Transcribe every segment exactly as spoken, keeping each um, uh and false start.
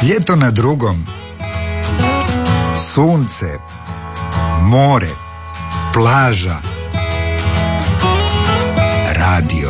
Ljeto na drugom. Sunce, more, plaža, radio.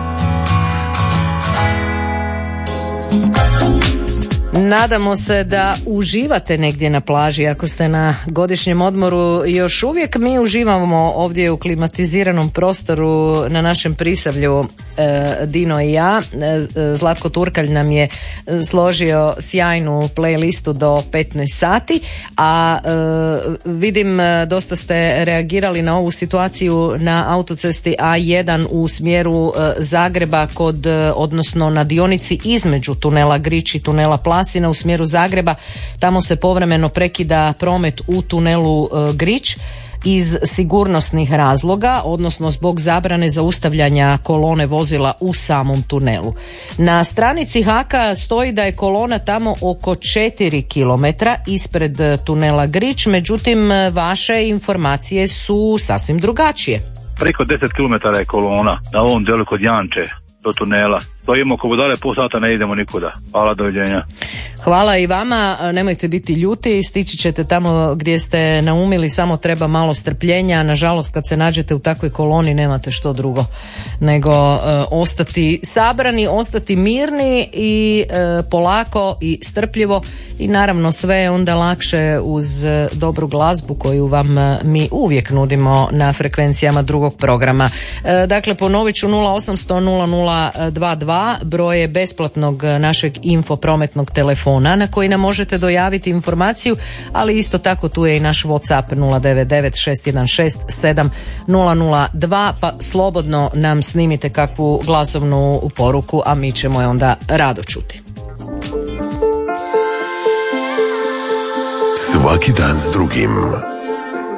Nadamo se da uživate negdje na plaži. Ako ste na godišnjem odmoru, još uvijek mi uživamo ovdje u klimatiziranom prostoru na našem Prisavlju, e, Dino i ja. E, Zlatko Turkalj nam je složio sjajnu playlistu do petnaest sati, a e, vidim dosta ste reagirali na ovu situaciju na autocesti A jedan u smjeru e, Zagreba kod, odnosno na dionici između tunela Grič i tunela Plasina u smjeru Zagreba. Tamo se povremeno prekida promet u tunelu e, Grič iz sigurnosnih razloga, odnosno zbog zabrane zaustavljanja kolone vozila u samom tunelu. Na stranici Haka stoji da je kolona tamo oko četiri kilometra ispred tunela Grič, međutim vaše informacije su sasvim drugačije. Preko deset kilometara je kolona na ovom delu kod Janče do tunela. Stojimo ko budale, pol sata ne idemo nikuda. Hvala, doviđenja. Hvala i vama, nemojte biti ljuti, stići ćete tamo gdje ste naumili, samo treba malo strpljenja. Nažalost, kad se nađete u takvoj koloni nemate što drugo nego e, ostati sabrani, ostati mirni i e, polako i strpljivo, i naravno sve je onda lakše uz e, dobru glazbu koju vam e, mi uvijek nudimo na frekvencijama drugog programa. E, dakle, ponovit ću nula osam sto nula nula dva dva, broje besplatnog našeg infoprometnog telefona na koji nam možete dojaviti informaciju, ali isto tako tu je i naš WhatsApp nula devet devet šest jedan šest sedam nula nula dva, pa slobodno nam snimite kakvu glasovnu poruku, a mi ćemo je onda rado čuti. Svaki dan s drugim.